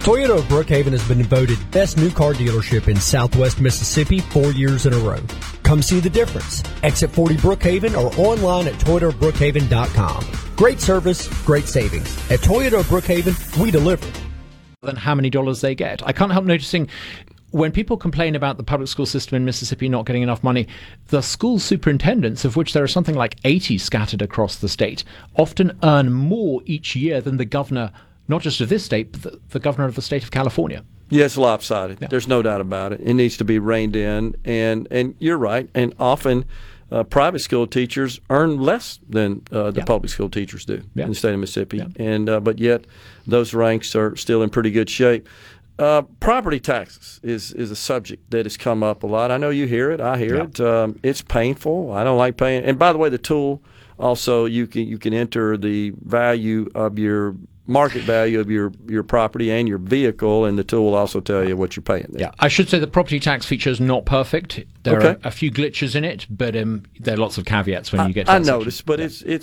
Toyota of Brookhaven has been voted best new car dealership in Southwest Mississippi 4 years in a row. Come see the difference. Exit 40 Brookhaven or online at ToyotaofBrookhaven.com. Great service, great savings. At Toyota of Brookhaven, we deliver. Than how many dollars they get. I can't help noticing when people complain about the public school system in Mississippi not getting enough money, the school superintendents, of which there are something like 80 scattered across the state, often earn more each year than the governor, not just of this state, but the governor of the state of California. Yeah, it's lopsided. Yeah. There's no doubt about it. It needs to be reined in, and you're right. And often private school teachers earn less than the public school teachers do in the state of Mississippi. Yeah. And but yet those ranks are still in pretty good shape. Property taxes is a subject that has come up a lot. I know you hear it. I hear it. It's painful. I don't like paying. And by the way, the tool also you can enter the value of your market value of your property and your vehicle, and the tool will also tell you what you're paying there. Yeah, I should say the property tax feature is not perfect. There are a few glitches in it, but there are lots of caveats when you get to that I noticed, but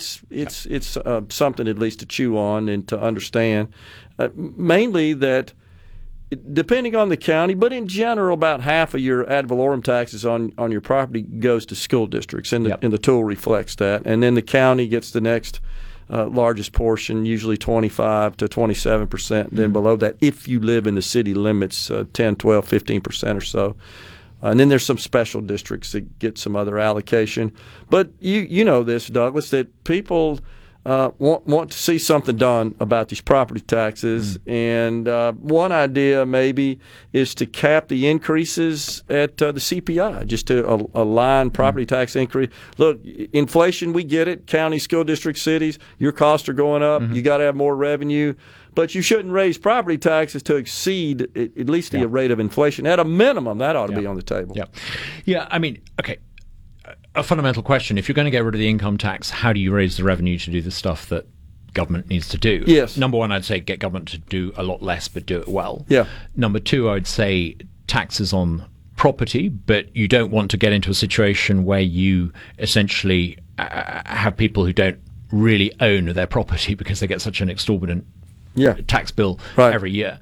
it's something at least to chew on and to understand. Mainly that, depending on the county, but in general, about half of your ad valorem taxes on your property goes to school districts, and the tool reflects that. And then the county gets the next largest portion, usually 25 to 27%. Then below that, if you live in the city limits, 10, 12, 15% or so. And then there's some special districts that get some other allocation. But you know this, Douglas, that people want to see something done about these property taxes. And one idea maybe is to cap the increases at the CPI, just to align property tax increase. Look, inflation, we get it. County, school district, cities, your costs are going up. You got to have more revenue. But you shouldn't raise property taxes to exceed at least the rate of inflation. At a minimum, that ought to be on the table. Yeah, I mean, okay. A fundamental question, if you're going to get rid of the income tax, how do you raise the revenue to do the stuff that government needs to do? Yes. Number one, I'd say get government to do a lot less, but do it well. Yeah. Number two, I'd say taxes on property, but you don't want to get into a situation where you essentially have people who don't really own their property because they get such an exorbitant tax bill every year.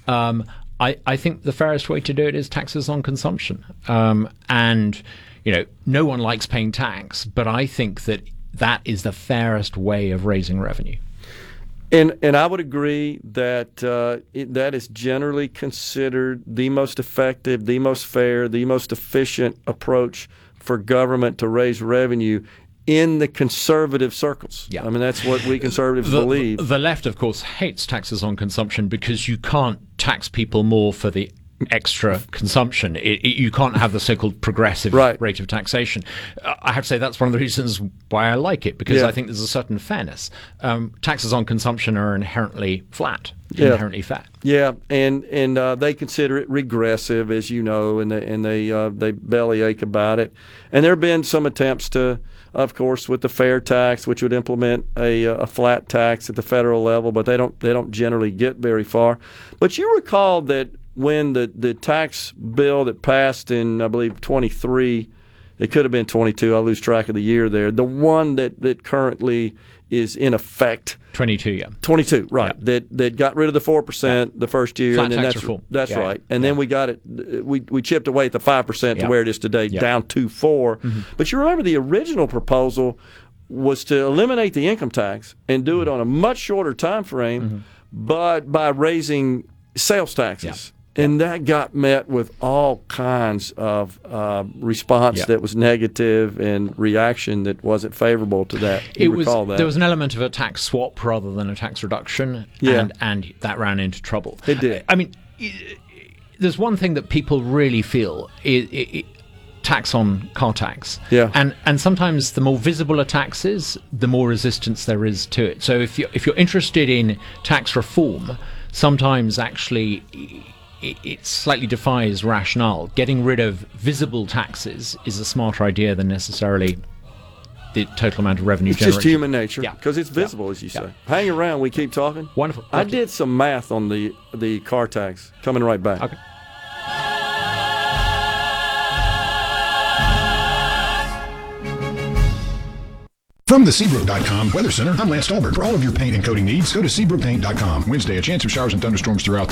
I think the fairest way to do it is taxes on consumption. And no one likes paying tax, but I think that is the fairest way of raising revenue. And I would agree that that is generally considered the most effective, the most fair, the most efficient approach for government to raise revenue in the conservative circles. I mean, that's what we conservatives believe. The left, of course, hates taxes on consumption because you can't tax people more for the extra consumption. You can't have the so-called progressive rate of taxation. I have to say that's one of the reasons why I like it, because I think there's a certain fairness. Taxes on consumption are inherently flat, inherently fat. Yeah, and they consider it regressive, as you know, and they bellyache about it. And there have been some attempts to, of course, with the fair tax, which would implement a flat tax at the federal level, but they don't generally get very far. But you recall that when the tax bill that passed in, I believe, 23, it could have been 22, I lose track of the year there, the one that currently is in effect. 22, 22, right, that got rid of the 4% the first year. Flat and then tax reform. That's right. And then we got it, we chipped away at the 5% to where it is today, down to 4%. But you remember the original proposal was to eliminate the income tax and do it on a much shorter time frame, but by raising sales taxes. And that got met with all kinds of response that was negative and reaction that wasn't favorable to that. There was an element of a tax swap rather than a tax reduction, and that ran into trouble. It did. I mean, there's one thing that people really feel tax on car tax. And sometimes the more visible a tax is, the more resistance there is to it. So if you're interested in tax reform, sometimes actually it slightly defies rationale. Getting rid of visible taxes is a smarter idea than necessarily the total amount of revenue generated. It's just human nature, because it's visible, as you say. Hang around, we keep talking. Wonderful. I did some math on the car tax. Coming right back. Okay. From the Sebro.com Weather Center, I'm Lance Stolberg. For all of your paint and coating needs, go to SeabrookPaint.com. Wednesday, a chance of showers and thunderstorms throughout the